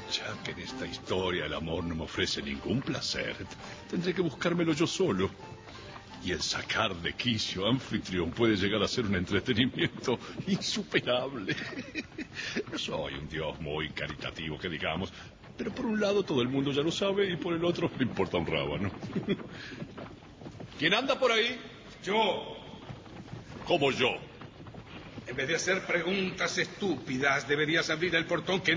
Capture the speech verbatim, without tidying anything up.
Ya que en esta historia el amor no me ofrece ningún placer, tendré que buscármelo yo solo. Y el sacar de quicio a anfitrión puede llegar a ser un entretenimiento insuperable. No soy un dios muy caritativo, que digamos, pero por un lado todo el mundo ya lo sabe y por el otro le importa un rábano. ¿Quién anda por ahí? Yo. ¿Cómo yo? En vez de hacer preguntas estúpidas, deberías abrir el portón que